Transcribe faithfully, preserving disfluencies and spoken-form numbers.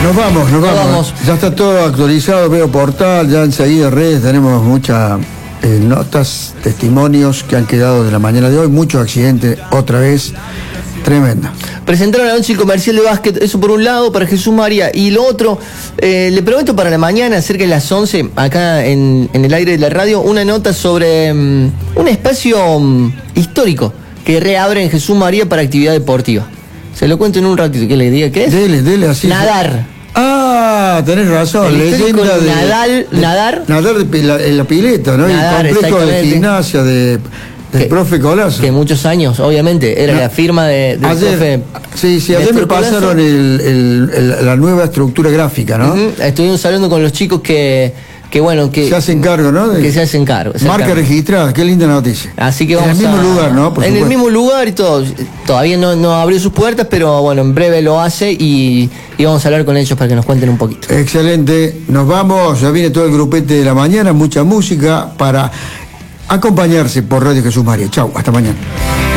Nos vamos, nos vamos. vamos. Ya está todo actualizado, veo portal, ya enseguida redes, tenemos muchas eh, notas, testimonios que han quedado de la mañana de hoy, muchos accidentes, otra vez, tremendo. Presentaron la noche comercial de básquet, eso por un lado, para Jesús María, y lo otro, eh, le prometo para la mañana, cerca de las once, acá en, en el aire de la radio, una nota sobre um, un espacio um, histórico que reabre en Jesús María para actividad deportiva. Se lo cuento en un ratito, que le diga qué es. Dele, dele así. Nadar. Ah, tenés razón, El leyenda de... Nadal, de, nadar. Nadar de, la, en la pileta, ¿no? Nadar, el complejo de gimnasia de... del que, profe Colazo. Que muchos años, obviamente, era no, la firma de, del ayer, profe. Sí, sí, ayer me pasaron el, el, el, la nueva estructura gráfica, ¿no? Uh-huh. Estuvimos hablando con los chicos que, que bueno, que... Se hacen cargo, ¿no? De, que se hacen cargo. Marca registrada, qué linda noticia. Así que vamos en el mismo a, lugar, ¿no? Por en supuesto. el mismo lugar y todo. Todavía no, no abrió sus puertas, pero bueno, en breve lo hace y, y vamos a hablar con ellos para que nos cuenten un poquito. Excelente. Nos vamos, ya viene todo el grupete de la mañana, mucha música para acompañarse por Radio Jesús María. Chau, hasta mañana.